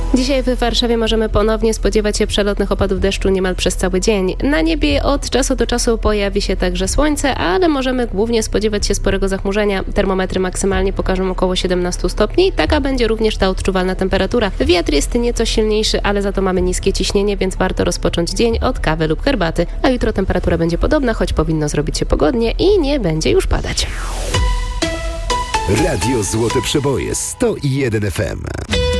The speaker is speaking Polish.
Dzisiaj w Warszawie możemy ponownie spodziewać się przelotnych opadów deszczu niemal przez cały dzień. Na niebie od czasu do czasu pojawi się także słońce, ale możemy głównie spodziewać się sporego zachmurzenia. Termometry maksymalnie pokażą około 17 stopni. Taka będzie również ta odczuwalna temperatura. Wiatr jest nieco silniejszy, ale za to mamy niskie ciśnienie, więc warto rozpocząć dzień od kawy lub herbaty. A jutro temperatura będzie podobna, choć powinno zrobić się pogodnie i nie będzie już padać. Radio Złote Przeboje 101 FM.